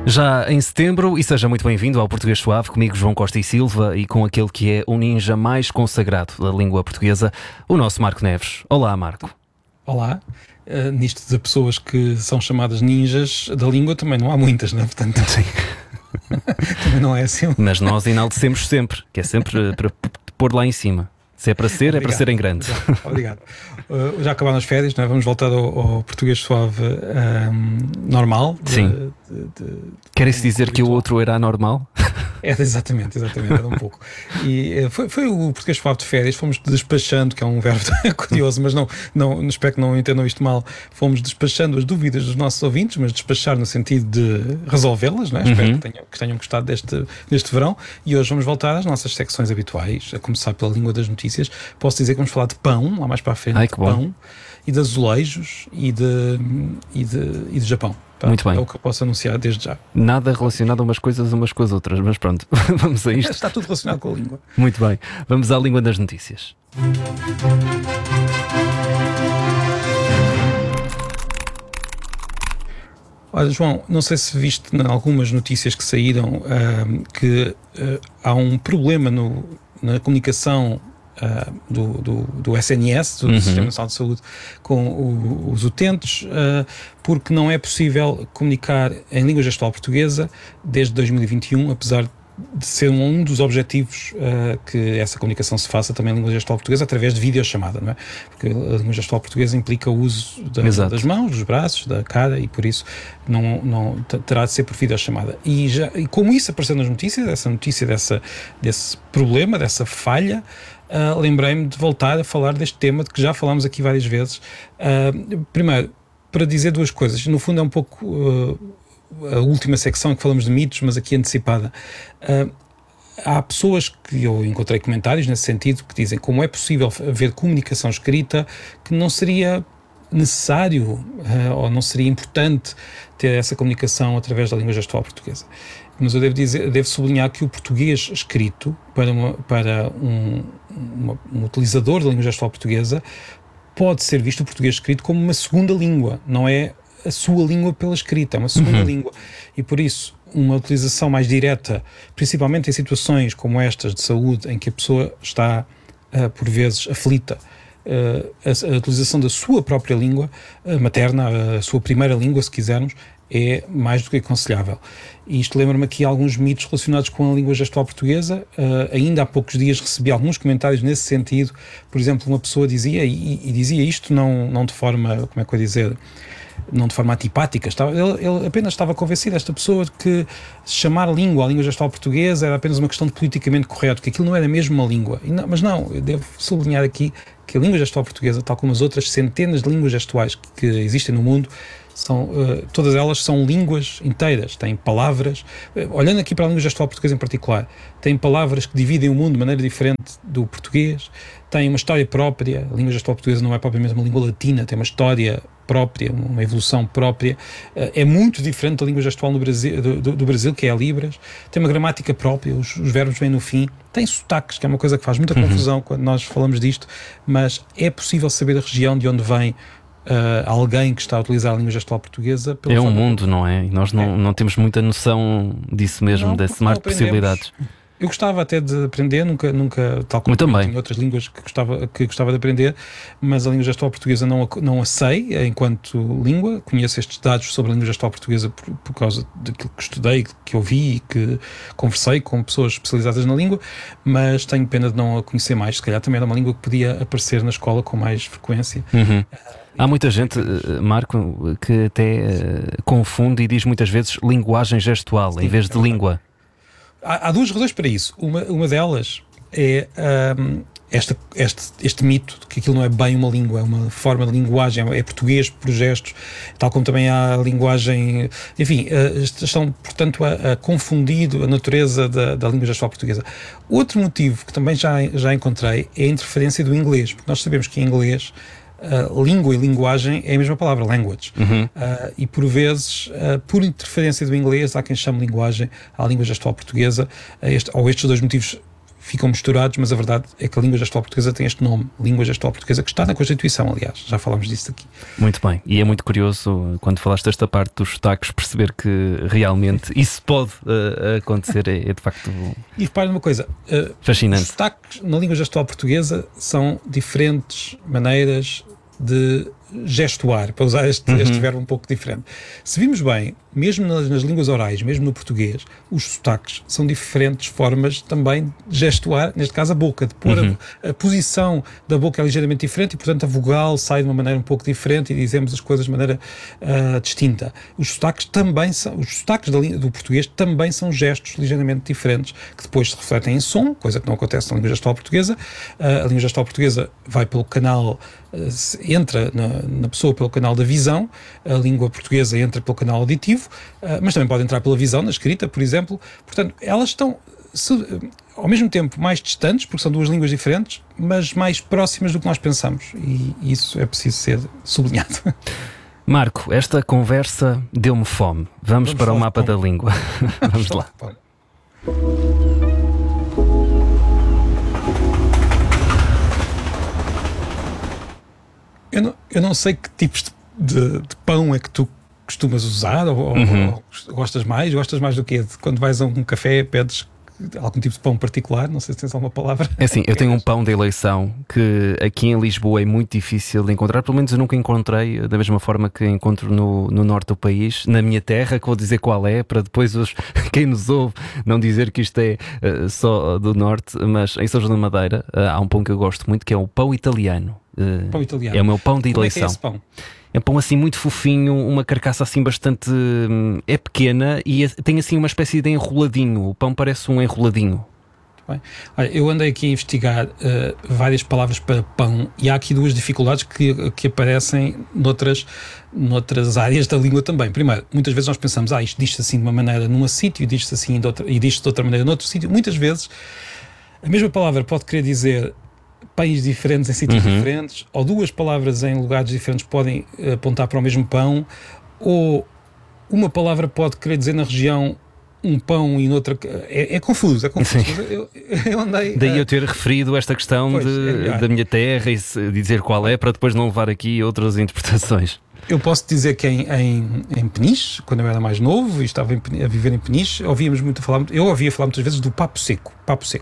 Já em setembro, e seja muito bem-vindo ao Português Suave, comigo João Costa e Silva e com aquele que é o ninja mais consagrado da língua portuguesa, o nosso Marco Neves. Olá, Marco. Olá. Nisto de pessoas que são chamadas ninjas da língua também não há muitas, não é? Portanto, Sim. também não é assim. Mas nós enaltecemos sempre, que é sempre para pôr lá em cima. Se é para ser, Obrigado. É para ser em grande. Obrigado. Já acabaram as férias, não é? Vamos voltar ao português suave normal. Sim. Quer isso dizer que o outro era anormal? Exatamente, era um pouco. E foi o português suave de férias, fomos despachando, que é um verbo curioso, mas não espero que não entendam isto mal, fomos despachando as dúvidas dos nossos ouvintes, mas despachar no sentido de resolvê-las, não é? Espero que tenham gostado deste verão, e hoje vamos voltar às nossas secções habituais, a começar pela língua das notícias. Posso dizer que vamos falar de pão, lá mais para a frente. Ai, que bom. Pão, e de azulejos e de Japão. Muito bem. É o que eu posso anunciar desde já. Nada relacionado umas coisas umas com as outras, mas pronto, vamos a isto. Está tudo relacionado com a língua. Muito bem, vamos à língua das notícias. Olha, João, não sei se viste em algumas notícias que saíram que há um problema na comunicação do SNS, do Sistema Nacional de Saúde, com os utentes, porque não é possível comunicar em língua gestual portuguesa desde 2021, apesar de ser um dos objetivos que essa comunicação se faça também em língua gestual portuguesa através de videochamada, não é? Porque a língua gestual portuguesa implica o uso das mãos, dos braços, da cara, e por isso não terá de ser por videochamada. E como isso apareceu nas notícias, essa notícia desse problema, dessa falha, lembrei-me de voltar a falar deste tema de que já falámos aqui várias vezes. Primeiro, para dizer duas coisas, no fundo é um pouco a última secção em que falamos de mitos, mas aqui antecipada. Há pessoas que eu encontrei comentários nesse sentido que dizem como é possível haver comunicação escrita, que não seria necessário ou não seria importante ter essa comunicação através da língua gestual portuguesa. Mas eu devo sublinhar que o português escrito para um utilizador da língua gestual portuguesa pode ser visto o português escrito como uma segunda língua, não é a sua língua pela escrita, é uma segunda língua, e por isso uma utilização mais direta, principalmente em situações como estas de saúde, em que a pessoa está por vezes aflita, a utilização da sua própria língua materna, a sua primeira língua, se quisermos, é mais do que aconselhável. E isto lembra-me aqui alguns mitos relacionados com a língua gestual portuguesa. Ainda há poucos dias recebi alguns comentários nesse sentido. Por exemplo, uma pessoa dizia, e dizia isto não de forma, como é que eu ia dizer, não de forma antipática, ele apenas estava convencido, esta pessoa, de que chamar a língua gestual portuguesa era apenas uma questão de politicamente correto, que aquilo não era mesmo uma língua. Mas não, eu devo sublinhar aqui que a língua gestual portuguesa, tal como as outras centenas de línguas gestuais que existem no mundo, todas elas são línguas inteiras, têm palavras, olhando aqui para a língua gestual portuguesa em particular, têm palavras que dividem o mundo de maneira diferente do português, tem uma história própria. A língua gestual portuguesa não é propriamente uma língua latina, tem uma história própria, uma evolução própria, é muito diferente da língua gestual do Brasil, que é a Libras, tem uma gramática própria, os verbos vêm no fim, tem sotaques, que é uma coisa que faz muita confusão quando nós falamos disto, mas é possível saber a região de onde vem alguém que está a utilizar a língua gestual portuguesa. É um mundo, não é? E nós não temos muita noção disso mesmo, desse mar de possibilidades. Eu gostava até de aprender, nunca tal como em outras línguas que gostava de aprender, mas a língua gestual portuguesa não a sei enquanto língua. Conheço estes dados sobre a língua gestual portuguesa por causa daquilo que estudei, que ouvi e que conversei com pessoas especializadas na língua, mas tenho pena de não a conhecer mais. Se calhar também era uma língua que podia aparecer na escola com mais frequência. Há muita gente, Marco, que até confunde e diz muitas vezes linguagem gestual em vez de língua. Há duas razões para isso. Uma delas é este mito de que aquilo não é bem uma língua, é uma forma de linguagem, é português por gestos, tal como também há a linguagem. Enfim, estão, portanto, a confundir a natureza da língua gestual portuguesa. Outro motivo que também já encontrei é a interferência do inglês, porque nós sabemos que em inglês língua e linguagem é a mesma palavra, language. E por vezes, por interferência do inglês, há quem chame linguagem à língua gestual portuguesa, ou estes dois motivos ficam misturados, mas a verdade é que a língua gestual portuguesa tem este nome, língua gestual portuguesa, que está na Constituição, aliás, já falámos disso aqui. Muito bem, e é muito curioso, quando falaste desta parte dos sotaques, perceber que realmente isso pode acontecer, é de facto E repare numa coisa, fascinante. Os sotaques na língua gestual portuguesa são diferentes maneiras de gestuar, para usar este verbo um pouco diferente. Se vimos bem, mesmo nas línguas orais, mesmo no português, os sotaques são diferentes formas também de gestuar, neste caso a boca, de pôr a posição da boca é ligeiramente diferente e, portanto, a vogal sai de uma maneira um pouco diferente e dizemos as coisas de maneira distinta. Os sotaques do português também são gestos ligeiramente diferentes, que depois se refletem em som, coisa que não acontece na língua gestual portuguesa. A língua gestual portuguesa vai pelo canal, entra na pessoa pelo canal da visão, a língua portuguesa entra pelo canal auditivo, mas também pode entrar pela visão, na escrita, por exemplo. Portanto, elas estão ao mesmo tempo mais distantes, porque são duas línguas diferentes, mas mais próximas do que nós pensamos, e isso é preciso ser sublinhado. Marco, esta conversa deu-me fome. Vamos para o mapa da língua. Vamos lá. Eu não sei que tipos de pão é que tu costumas usar ou gostas mais do quê? Quando vais a um café pedes algum tipo de pão particular? Não sei se tens alguma palavra. É assim, eu tenho um pão de eleição que aqui em Lisboa é muito difícil de encontrar, pelo menos eu nunca encontrei, da mesma forma que encontro no norte do país, na minha terra, que vou dizer qual é, para depois quem nos ouve não dizer que isto é só do norte, mas em São João da Madeira há um pão que eu gosto muito, que é o pão italiano. Pão italiano. É o meu pão de Como eleição. É que é esse pão? É um pão assim muito fofinho, uma carcaça assim bastante... é pequena e tem assim uma espécie de enroladinho. O pão parece um enroladinho. Bem, olha, eu andei aqui a investigar várias palavras para pão e há aqui duas dificuldades que aparecem noutras áreas da língua também. Primeiro, muitas vezes nós pensamos, isto diz-se assim de uma maneira num sítio e diz-se assim e diz-se de outra maneira noutro sítio. Muitas vezes a mesma palavra pode querer dizer pães diferentes em sítios diferentes, ou duas palavras em lugares diferentes podem apontar para o mesmo pão, ou uma palavra pode querer dizer na região um pão e noutra... É confuso. Eu andei... Daí eu ter referido esta questão da minha terra e dizer qual é, para depois não levar aqui outras interpretações. Eu posso dizer que em Peniche, quando eu era mais novo e estava a viver em Peniche, eu ouvia falar muitas vezes do papo seco.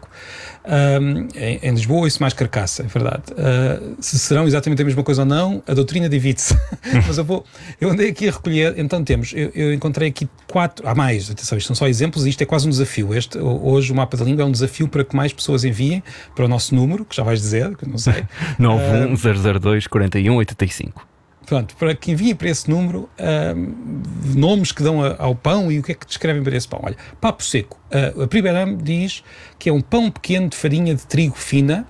Em Lisboa ouço mais carcaça, é verdade. Se serão exatamente a mesma coisa ou não, a doutrina divide-se. Mas eu andei aqui a recolher, então eu encontrei aqui 4, há mais, atenção, isto são só exemplos e isto é quase um desafio. Hoje o mapa da língua é um desafio para que mais pessoas enviem para o nosso número, que já vais dizer, que eu não sei. 910024185. Pronto, para que enviem para esse número nomes que dão ao pão e o que é que descrevem para esse pão. Olha, papo seco. A Priberam diz que é um pão pequeno de farinha de trigo fina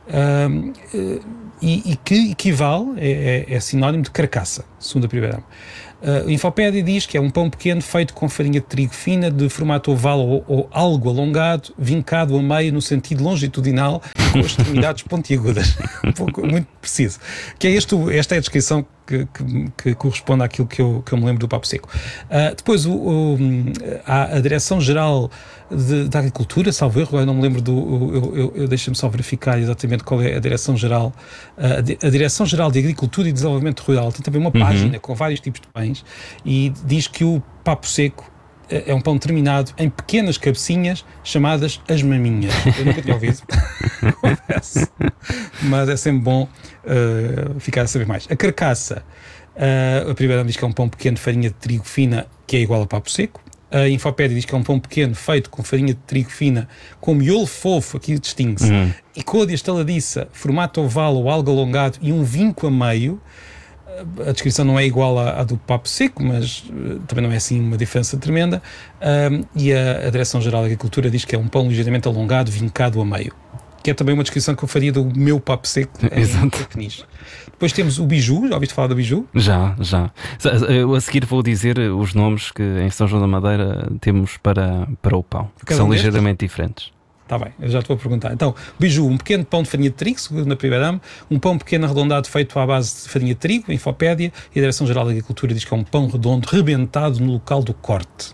e que equivale, é sinónimo de carcaça, segundo a Priberam. A Infopédia diz que é um pão pequeno feito com farinha de trigo fina, de formato oval ou algo alongado, vincado a meio no sentido longitudinal, com as extremidades pontiagudas. Muito preciso. Que é esta é a descrição que corresponde àquilo que eu me lembro do papo seco. Depois há a Direção-Geral da Agricultura, salvo erro, eu não me lembro deixa-me só verificar exatamente qual é a Direção-Geral. A Direção-Geral de Agricultura e Desenvolvimento Rural tem também uma página com vários tipos de pães e diz que o papo seco é um pão terminado em pequenas cabecinhas chamadas as maminhas. Eu nunca tinha ouvido, confesso, mas é sempre bom ficar a saber mais. A carcaça, a primeira diz que é um pão pequeno de farinha de trigo fina, que é igual a papo seco. A Infopédia diz que é um pão pequeno feito com farinha de trigo fina, com miolo fofo, aqui distingue-se, e côdea estaladiça, formato oval ou algo alongado e um vinco a meio. A descrição não é igual à do papo seco, mas também não é assim uma diferença tremenda. E a Direção-Geral da Agricultura diz que é um pão ligeiramente alongado, vincado a meio. Que é também uma descrição que eu faria do meu papo seco em Peniche. Depois temos o biju. Já ouviste falar do biju? Já. Eu a seguir vou dizer os nomes que em São João da Madeira temos para o pão, que são ligeiramente diferentes. Está bem, eu já estou a perguntar. Então, biju, um pequeno pão de farinha de trigo, segundo a Priberam, um pão pequeno arredondado feito à base de farinha de trigo, Infopédia, e a Direção-Geral da Agricultura diz que é um pão redondo rebentado no local do corte.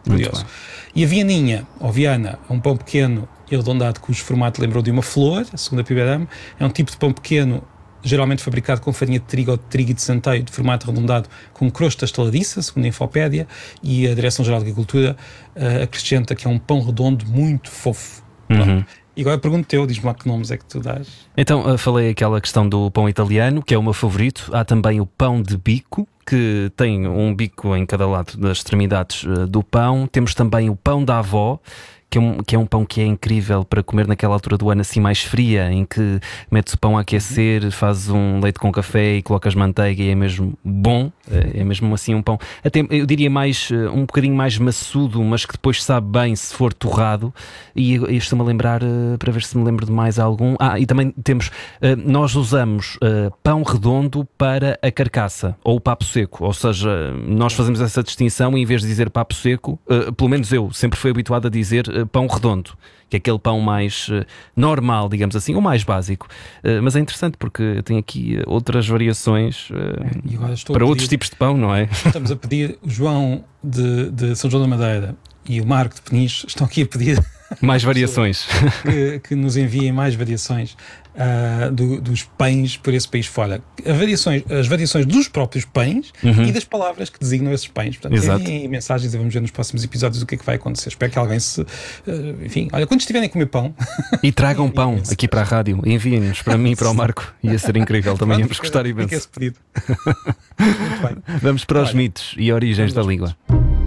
Curioso. E a vianinha, ou viana, é um pão pequeno e arredondado cujo formato lembrou de uma flor, segundo a Pibedame. É um tipo de pão pequeno, geralmente fabricado com farinha de trigo ou de trigo e de centeio, de formato arredondado, com crosta estaladiça, segundo a Infopédia, e a Direção-Geral de Agricultura acrescenta que é um pão redondo muito fofo. E agora pergunto-te eu, diz-me lá que nomes é que tu dás. Então, falei aquela questão do pão italiano, que é o meu favorito. Há também o pão de bico, que tem um bico em cada lado das extremidades do pão. Temos também o pão da avó, que é um pão que é incrível para comer naquela altura do ano assim mais fria, em que metes o pão a aquecer, fazes um leite com café e colocas manteiga e é mesmo bom, é mesmo assim um pão, até eu diria mais, um bocadinho mais maçudo, mas que depois sabe bem se for torrado. E estou-me a lembrar, para ver se me lembro de mais algum. E também temos, nós usamos pão redondo para a carcaça, ou o papo seco, ou seja, nós fazemos essa distinção e em vez de dizer papo seco, pelo menos eu sempre fui habituado a dizer pão redondo, que é aquele pão mais normal, digamos assim, ou mais básico. Mas é interessante porque tem aqui outras variações para outros tipos de pão, não é? Estamos a pedir, o João de São João da Madeira e o Marco de Peniche estão aqui a pedir mais variações. que nos enviem mais variações dos pães por esse país fora. As variações dos próprios pães e das palavras que designam esses pães. Portanto, enviem mensagens e vamos ver nos próximos episódios o que é que vai acontecer. Espero que alguém enfim, olha, quando estiverem a comer pão... E tragam pão aqui para a rádio. Enviem-nos para mim e para o Marco. Ia ser incrível. Também íamos gostar imenso. Fica esse pedido. Muito bem. Vamos para os mitos e origens da língua.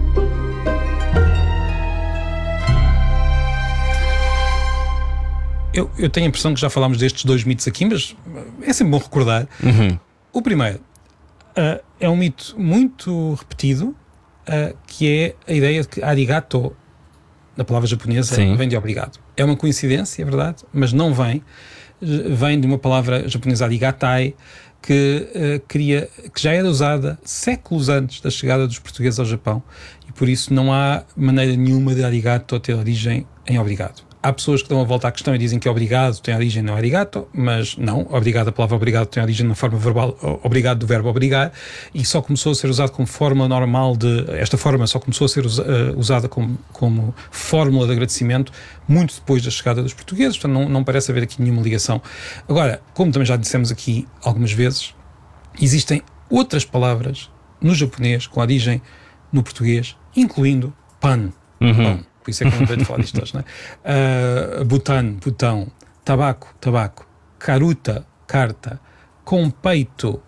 Eu tenho a impressão que já falámos destes 2 mitos aqui, mas é sempre bom recordar. O primeiro é um mito muito repetido, que é a ideia de que arigato, na palavra japonesa, vem de obrigado. É uma coincidência, é verdade, mas não vem. Vem de uma palavra japonesa arigatai, que já era usada séculos antes da chegada dos portugueses ao Japão, e por isso não há maneira nenhuma de arigato ter origem em obrigado. Há pessoas que dão a volta à questão e dizem que obrigado tem origem no arigato, mas não. Obrigado, a palavra obrigado tem origem na forma verbal obrigado do verbo obrigar, e só começou a ser usado como forma normal esta forma só começou a ser usada como fórmula de agradecimento muito depois da chegada dos portugueses, portanto não parece haver aqui nenhuma ligação. Agora, como também já dissemos aqui algumas vezes, existem outras palavras no japonês com origem no português, incluindo pan. Pão. Por isso é que eu não vejo de falar disto hoje, não é? Botão, tabaco, caruta, carta, confeito.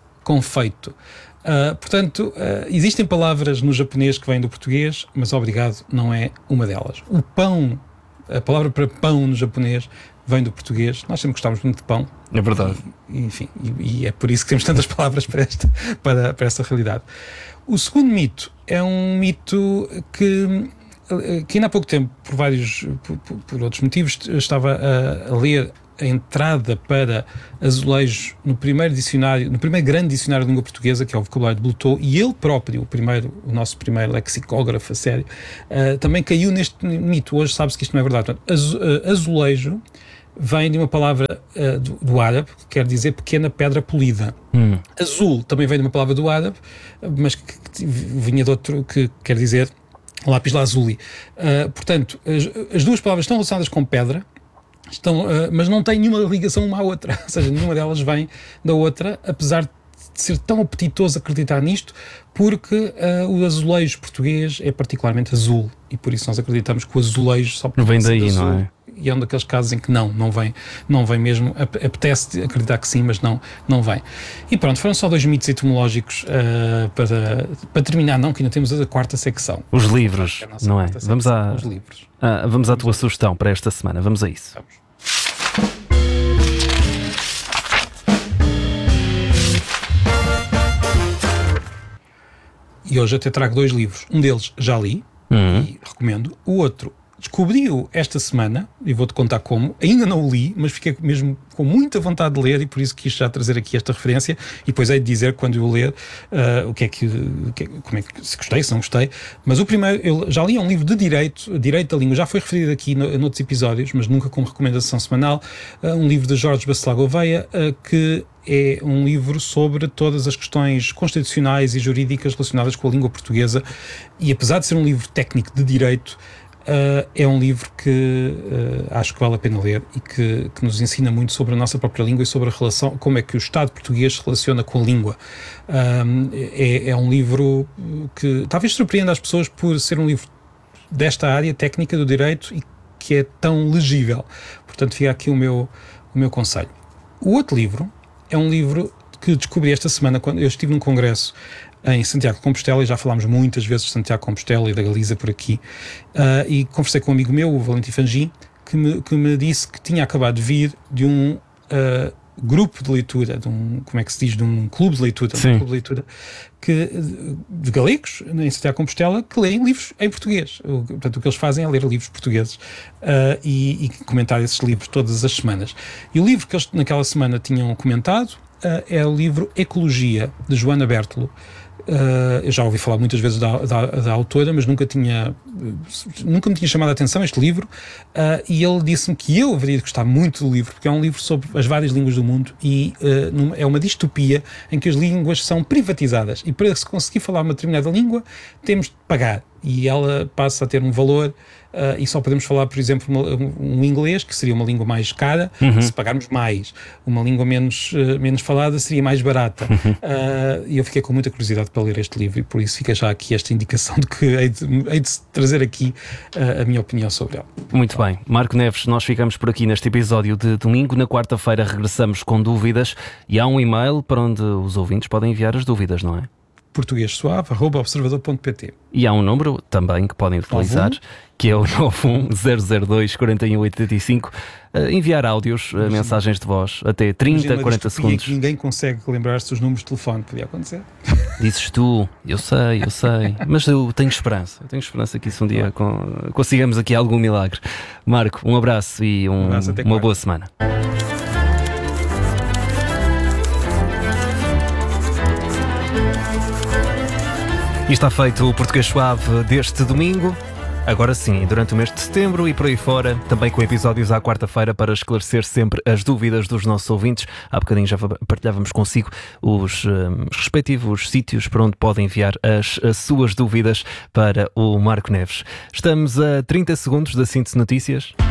Portanto, existem palavras no japonês que vêm do português, mas obrigado não é uma delas. O pão, a palavra para pão no japonês vem do português. Nós sempre gostávamos muito de pão. É verdade. E é por isso que temos tantas palavras para esta realidade. O segundo mito é um mito que ainda há pouco tempo, por outros motivos, estava a ler a entrada para azulejo no primeiro grande dicionário de língua portuguesa, que é o vocabulário de Bluetooth, e ele próprio, o nosso primeiro lexicógrafo a sério, também caiu neste mito. Hoje sabe-se que isto não é verdade. Portanto, azulejo vem de uma palavra do árabe, que quer dizer pequena pedra polida. Azul também vem de uma palavra do árabe, mas que vinha de outro, que quer dizer lápis lazuli. Portanto, as duas palavras estão relacionadas com pedra, mas não têm nenhuma ligação uma à outra. Ou seja, nenhuma delas vem da outra, apesar de ser tão apetitoso acreditar nisto, porque o azulejo português é particularmente azul, e por isso nós acreditamos que o azulejo só vem daí, azul, não é? E é um daqueles casos em que não vem mesmo. Apetece acreditar que sim, mas não vem. E pronto, foram só 2 mitos etimológicos para terminar, que ainda temos a 4ª secção. Os livros, não é? Os livros. Vamos à tua sugestão para esta semana, vamos a isso. Vamos. E hoje até trago 2 livros. Um deles já li e recomendo. O outro descobri-o esta semana, e vou-te contar como. Ainda não o li, mas fiquei mesmo com muita vontade de ler, e por isso quis já trazer aqui esta referência, e depois hei de dizer, quando eu ler, como é que se gostei, se não gostei. Mas o primeiro, eu já li um livro de direito da língua, já foi referido aqui noutros episódios, mas nunca como recomendação semanal, um livro de Jorge Bacelar Gouveia, que é um livro sobre todas as questões constitucionais e jurídicas relacionadas com a língua portuguesa, e apesar de ser um livro técnico de direito, é um livro que acho que vale a pena ler e que nos ensina muito sobre a nossa própria língua e sobre a relação, como é que o Estado português se relaciona com a língua. É um livro que talvez surpreenda as pessoas por ser um livro desta área técnica do direito e que é tão legível. Portanto, fica aqui o meu conselho. O outro livro é um livro que descobri esta semana quando eu estive num congresso em Santiago de Compostela, e já falámos muitas vezes de Santiago de Compostela e da Galiza por aqui, e conversei com um amigo meu, o Valentim Fangin, que me disse que tinha acabado de vir de um grupo de leitura, de um clube de leitura, de galegos, em Santiago de Compostela, que leem livros em português. Portanto, o que eles fazem é ler livros portugueses e comentar esses livros todas as semanas. E o livro que eles naquela semana tinham comentado é o livro Ecologia, de Joana Bertolo. Eu já ouvi falar muitas vezes da autora, mas nunca me tinha chamado a atenção este livro, e ele disse-me que eu haveria de gostar muito do livro, porque é um livro sobre as várias línguas do mundo e é uma distopia em que as línguas são privatizadas, e para se conseguir falar uma determinada língua temos de pagar, e ela passa a ter um valor, e só podemos falar, por exemplo, um inglês, que seria uma língua mais cara, se pagarmos mais. Uma língua menos falada seria mais barata. E eu fiquei com muita curiosidade para ler este livro, e por isso fica já aqui esta indicação de que hei de trazer aqui a minha opinião sobre ele. Muito bem. Marco Neves, nós ficamos por aqui neste episódio de domingo. Na quarta-feira regressamos com dúvidas, e há um e-mail para onde os ouvintes podem enviar as dúvidas, não é? portuguessuave@observador.pt. E há um número também que podem utilizar, que é o 910024185. Enviar áudios, mensagens de voz, até 30, 40 segundos. Que ninguém consegue lembrar-se dos números de telefone. Podia acontecer. Dizes tu, eu sei. Mas eu tenho esperança. Que isso um dia consigamos aqui algum milagre. Marco, um abraço e uma boa semana. E está feito o Português Suave deste domingo. Agora sim, durante o mês de setembro e por aí fora, também com episódios à quarta-feira para esclarecer sempre as dúvidas dos nossos ouvintes. Há bocadinho já partilhávamos consigo os respectivos sítios para onde podem enviar as suas dúvidas para o Marco Neves. Estamos a 30 segundos da Síntese Notícias.